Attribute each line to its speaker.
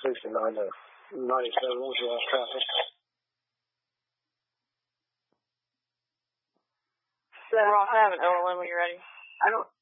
Speaker 1: 69 to 97, what was your last traffic?
Speaker 2: 7 Ross, I have an OLM when you're ready.
Speaker 3: I don't